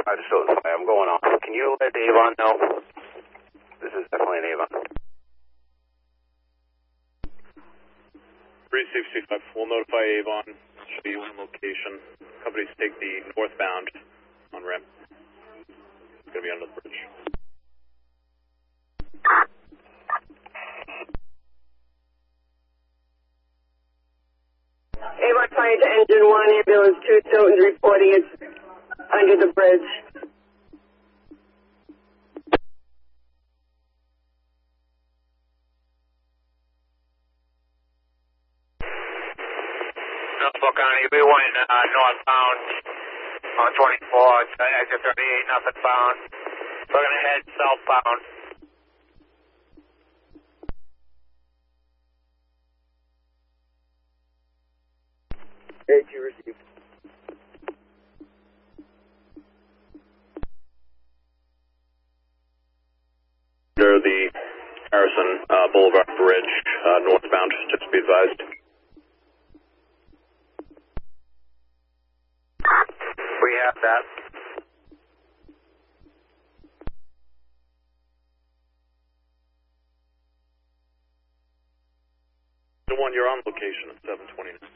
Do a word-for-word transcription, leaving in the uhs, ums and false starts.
I just notified. I'm going off. Can you let Avon know? This is definitely an Avon. three sixty-five, we'll notify Avon. Show you one location. Companies take the northbound on ramp. It's going to be under the bridge. Avon fire to engine one, ambulance two, Tilton's reporting it's under the bridge. Norfolk County, B one uh, northbound on twenty-four, it's uh, exit thirty-eight, nothing bound. We're going to head southbound. A G received. Under the Harrison uh, Boulevard Bridge, uh, northbound, just to be advised. We have that. The one you're on location at seven twenty-nine.